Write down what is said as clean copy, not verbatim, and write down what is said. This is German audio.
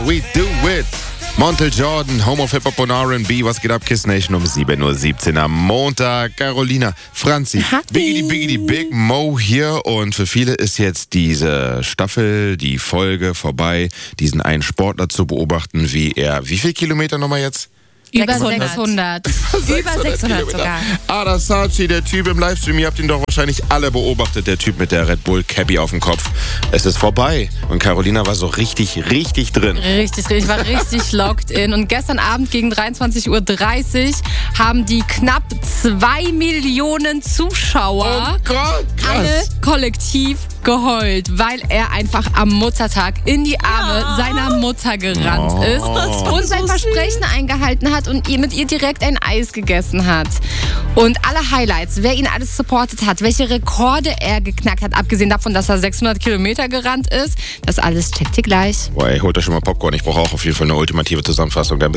we do it. Montel Jordan, Home of Hip-Hop und R&B. Was geht ab, Kiss Nation um 7:17 Uhr am Montag. Carolina, Franzi, Biggity Big Mo hier. Und für viele ist jetzt diese Staffel, die Folge vorbei, diesen einen Sportler zu beobachten, wie viel Kilometer nochmal jetzt? Über 600. Über 600 sogar. Ada Saatchi, der Typ im Livestream, ihr habt ihn doch wahrscheinlich alle beobachtet, der Typ mit der Red Bull Cappy auf dem Kopf. Es ist vorbei und Carolina war so richtig drin. Richtig, ich war richtig locked in. Und gestern Abend gegen 23:30 Uhr haben die knapp 2 Millionen Zuschauer alle kollektiv geheult, weil er einfach am Muttertag in die Arme seiner Mutter gerannt ist und sein Versprechen eingehalten hat und mit ihr direkt ein Eis gegessen hat. Und alle Highlights, wer ihn alles supportet hat, welche Rekorde er geknackt hat, abgesehen davon, dass er 600 Kilometer gerannt ist, das alles checkt ihr gleich. Boah, ey, holt euch schon mal Popcorn. Ich brauche auch auf jeden Fall eine ultimative Zusammenfassung.